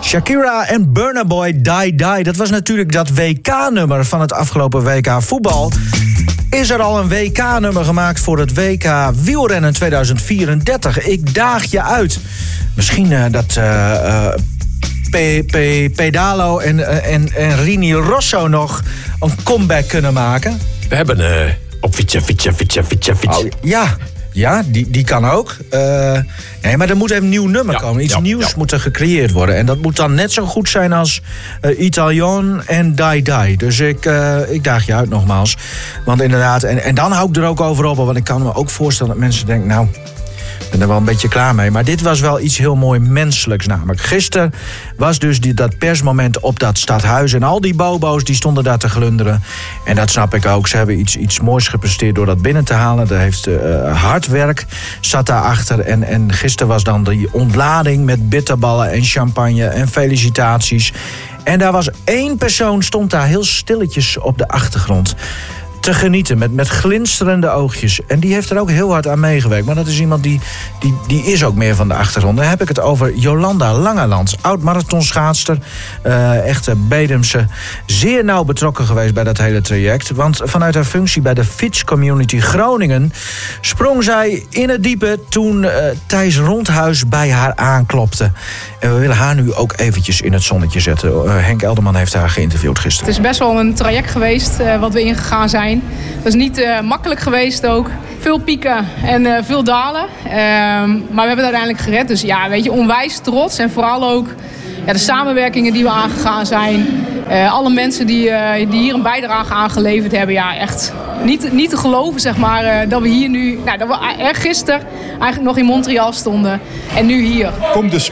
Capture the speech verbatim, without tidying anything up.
Shakira en Burna Boy, Die Die. Dat was natuurlijk dat W K-nummer van het afgelopen W K voetbal. Is er al een W K-nummer gemaakt voor het W K wielrennen tweeduizend vierendertig? Ik daag je uit. Misschien uh, dat uh, uh, Pe- Pe- Pedalo en, uh, en, en Rini Rosso nog een comeback kunnen maken. We hebben uh, op fietsen, fietsen, fietsen, fietsen, fietsen. Oh, ja. Ja, die, die kan ook. Uh, nee, maar er moet even een nieuw nummer ja, komen. Iets ja, nieuws ja. moet er gecreëerd worden. En dat moet dan net zo goed zijn als uh, Italian en Die Die. Dus ik, uh, ik daag je uit nogmaals. Want inderdaad, en, en dan hou ik er ook over op. Want ik kan me ook voorstellen dat mensen denken... nou, ik ben er wel een beetje klaar mee. Maar dit was wel iets heel mooi menselijks namelijk. Gisteren was dus die, dat persmoment op dat stadhuis. En al die bobo's die stonden daar te glunderen. En dat snap ik ook. Ze hebben iets, iets moois gepresteerd door dat binnen te halen. Er heeft uh, hard werk zat daarachter. En, en gisteren was dan die ontlading met bitterballen en champagne en felicitaties. En daar was één persoon, stond daar heel stilletjes op de achtergrond te genieten, met, met glinsterende oogjes. En die heeft er ook heel hard aan meegewerkt. Maar dat is iemand die, die, die is ook meer van de achtergrond. Dan heb ik het over Jolanda Langeland. Oud-marathonschaatster, uh, echte Bedemse. Zeer nauw betrokken geweest bij dat hele traject. Want vanuit haar functie bij de Fietscommunity Groningen sprong zij in het diepe toen uh, Thijs Rondhuis bij haar aanklopte. En we willen haar nu ook eventjes in het zonnetje zetten. Uh, Henk Elderman heeft haar geïnterviewd gisteren. Het is best wel een traject geweest uh, wat we ingegaan zijn. Dat is niet uh, makkelijk geweest ook. Veel pieken en uh, veel dalen. Uh, maar we hebben het uiteindelijk gered. Dus ja, weet je, onwijs trots. En vooral ook ja, de samenwerkingen die we aangegaan zijn. Uh, alle mensen die, uh, die hier een bijdrage aan geleverd hebben. Ja, echt niet, niet te geloven, zeg maar, uh, dat we hier nu... Nou, dat we uh, gisteren eigenlijk nog in Montreal stonden. En nu hier. Komt de